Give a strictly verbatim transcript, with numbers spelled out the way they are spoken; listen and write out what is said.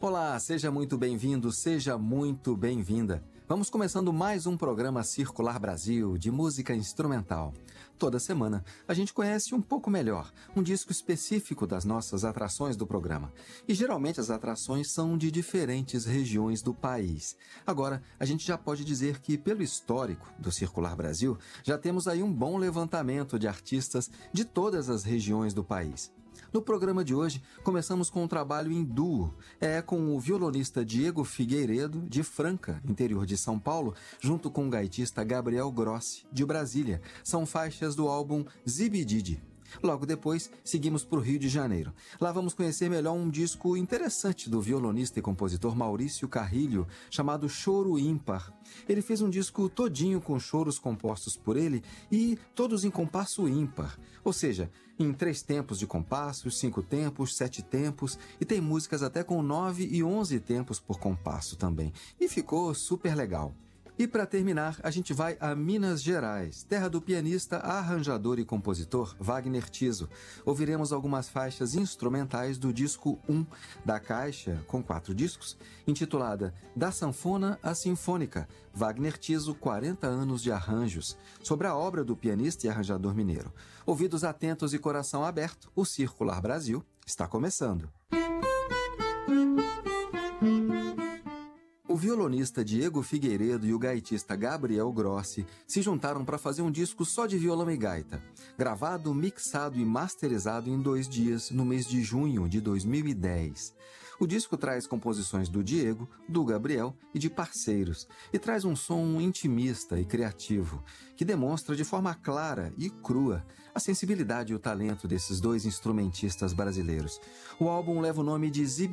Olá, seja muito bem-vindo, seja muito bem-vinda. Vamos começando mais um programa Circular Brasil de música instrumental. Toda semana a gente conhece um pouco melhor um disco específico das nossas atrações do programa. E geralmente as atrações são de diferentes regiões do país. Agora, a gente já pode dizer que, pelo histórico do Circular Brasil, já temos aí um bom levantamento de artistas de todas as regiões do país. No programa de hoje, começamos com um trabalho em duo. É com o violonista Diego Figueiredo, de Franca, interior de São Paulo, junto com o gaitista Gabriel Grossi, de Brasília. São faixas do álbum Zibididi. Logo depois, seguimos para o Rio de Janeiro. Lá vamos conhecer melhor um disco interessante do violonista e compositor Maurício Carrilho, chamado Choro Ímpar. Ele fez um disco todinho com choros compostos por ele e todos em compasso ímpar, ou seja, em três tempos de compassos, cinco tempos, sete tempos, e tem músicas até com nove e onze tempos por compasso também. E ficou super legal. E para terminar, a gente vai a Minas Gerais, terra do pianista, arranjador e compositor Wagner Tiso. Ouviremos algumas faixas instrumentais do disco um da Caixa, com quatro discos, intitulada Da Sanfona à Sinfônica, Wagner Tiso, quarenta anos de arranjos, sobre a obra do pianista e arranjador mineiro. Ouvidos atentos e coração aberto, o Circular Brasil está começando. O violonista Diego Figueiredo e o gaitista Gabriel Grossi se juntaram para fazer um disco só de violão e gaita, gravado, mixado e masterizado em dois dias, no mês de junho de dois mil e dez. O disco traz composições do Diego, do Gabriel e de parceiros, e traz um som intimista e criativo, que demonstra de forma clara e crua a sensibilidade e o talento desses dois instrumentistas brasileiros. O álbum leva o nome de Zib